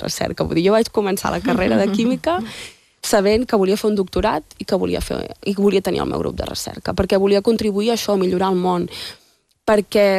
recerca. Vull dir, jo vaig començar la carrera de química sabent que volia fer un doctorat i que volia tenir el meu grup de recerca, perquè volia contribuir a això, a millorar el món. Perquè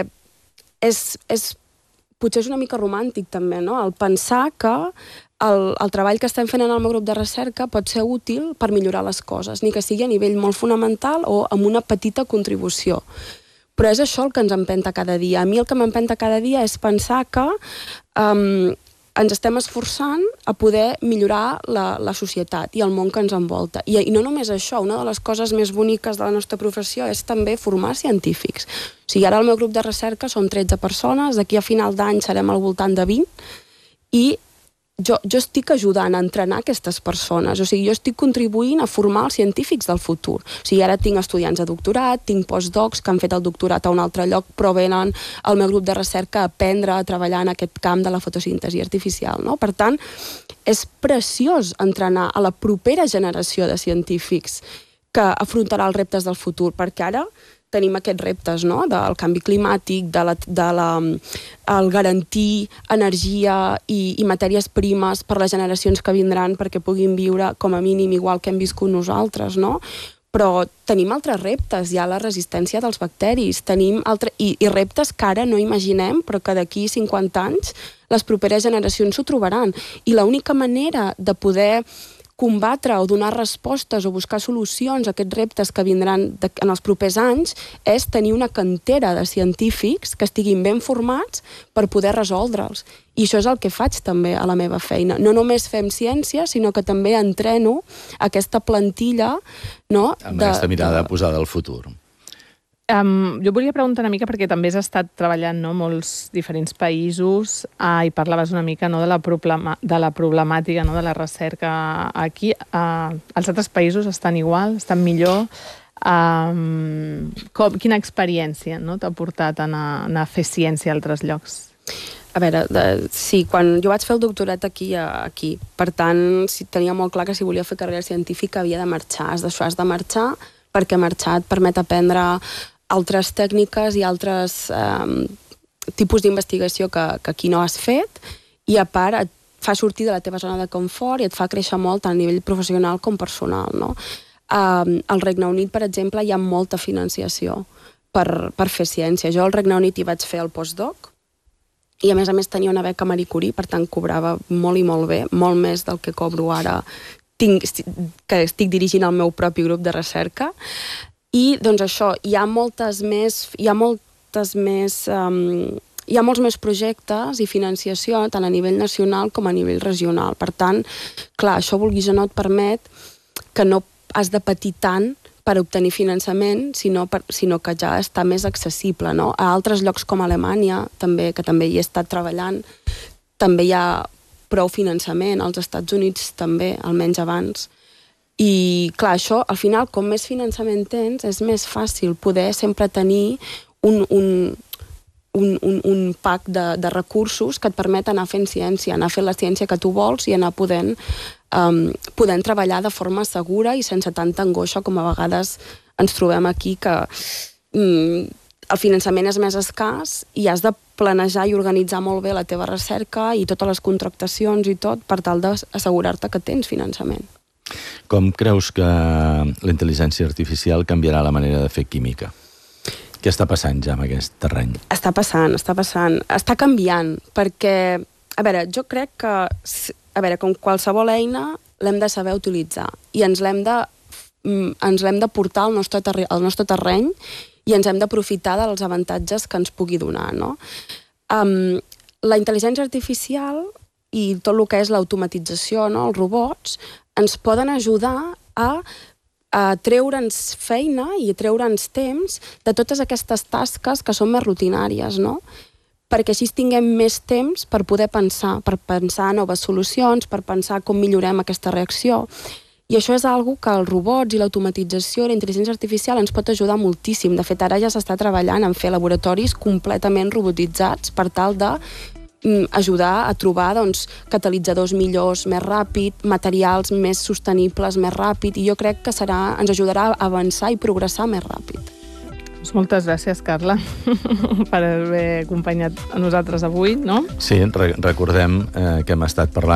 potser és una mica romàntic també, no? El pensar que el treball que estem fent en el meu grup de recerca pot ser útil per millorar les coses, ni que sigui a nivell molt fonamental o amb una petita contribució. Però és això el que ens empenta cada dia. A mi el que m'empenta cada dia és pensar que ens estem esforçant a poder millorar la societat i el món que ens envolta. I no només això, una de les coses més boniques de la nostra professió és també formar científics. O sigui, ara el meu grup de recerca som 13 persones, d'aquí a final d'any serem al voltant de 20, i jo estic ajudant a entrenar aquestes persones, o sigui, jo estic contribuint a formar els científics del futur. O sigui, ara tinc estudiants de doctorat, tinc postdocs que han fet el doctorat a un altre lloc, però venen al meu grup de recerca a aprendre a treballar en aquest camp de la fotosíntesi artificial, no? Per tant, és preciós entrenar a la propera generació de científics que afrontarà els reptes del futur, perquè ara tenim aquests reptes, no? Del canvi climàtic, el garantir energia i matèries primes per les generacions que vindran perquè puguin viure com a mínim igual que hem viscut nosaltres, no? Però tenim altres reptes, hi ha la resistència dels bacteris, tenim i reptes que ara no imaginem, però que d'aquí 50 anys les properes generacions s'ho trobaran. I l'única manera de poder combatre o donar respostes o buscar solucions a aquests reptes que vindran en els propers anys és tenir una cantera de científics que estiguin ben formats per poder resoldre'ls. I això és el que faig també a la meva feina. No només fem ciència, sinó que també entreno aquesta plantilla, no? Amb aquesta mirada posada al futur. Jo volia preguntar una mica, perquè també has estat treballant molts diferents països i parlaves una mica de la problemàtica de la recerca aquí. Els altres països estan igual, estan millor? Quina experiència t'ha portat a anar a fer ciència a altres llocs? A veure, sí, quan jo vaig fer el doctorat aquí, per tant, tenia molt clar que si volia fer carrera científica havia de marxar. Has de marxar perquè marxar et permet aprendre altres tècniques i altres tipus d'investigació que aquí no has fet, i a part et fa sortir de la teva zona de confort i et fa créixer molt tant a nivell professional com personal, no? Al Regne Unit, per exemple, hi ha molta financiació per fer ciència. Jo al Regne Unit hi vaig fer el postdoc i a més tenia una beca Marie Curie, per tant cobrava molt i molt bé, molt més del que cobro ara que estic dirigint el meu propi grup de recerca. I, doncs això, hi ha molts més projectes i financiació tant a nivell nacional com a nivell regional. Per tant, clar, això, vulguis o no, et permet que no has de patir tant per obtenir finançament, sinó que ja està més accessible, no? A altres llocs com Alemanya, que també hi he estat treballant, també hi ha prou finançament, als Estats Units també, almenys abans. I, clar, això, al final, com més finançament tens, és més fàcil poder sempre tenir un pack de recursos que et permet anar fent ciència, anar fent la ciència que tu vols i anar podent treballar de forma segura i sense tanta angoixa com a vegades ens trobem aquí, que el finançament és més escàs i has de planejar i organitzar molt bé la teva recerca i totes les contractacions i tot per tal d'assegurar-te que tens finançament. Com creus que la intel·ligència artificial canviarà la manera de fer química? Què està passant ja en aquest terreny? Està passant. Està canviant, perquè, a veure, jo crec que, com qualsevol eina, l'hem de saber utilitzar i ens l'hem de portar al nostre terreny i ens hem d'aprofitar dels avantatges que ens pugui donar, no? La intel·ligència artificial i tot el que és l'automatització, no? Els robots, ens poden ajudar a treure'ns feina i a treure'ns temps de totes aquestes tasques que són més rutinàries, no? Perquè així tinguem més temps per poder pensar noves solucions, per pensar com millorem aquesta reacció. I això és una que els robots i l'automatització i la intel·ligència artificial ens pot ajudar moltíssim. De fet, ara ja s'està treballant en fer laboratoris completament robotitzats per tal de ajudar a trobar catalitzadors millors, més ràpid, materials més sostenibles més ràpid, i jo crec que ens ajudarà a avançar i progressar més ràpid. Moltes gràcies, Carla, per haver acompanyat a nosaltres avui, no? Sí, recordem que hem estat parlant